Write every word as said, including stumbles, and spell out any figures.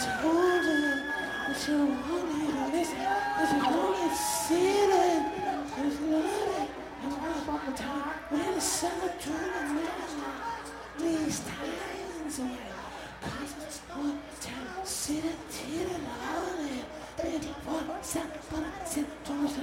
told her that you wanted to listen. If you only see it, if you love it, and walk all the time. When the summer turn these times away. Cause one time, sit a tit and all it. Baby, one, seven, one, seven, two,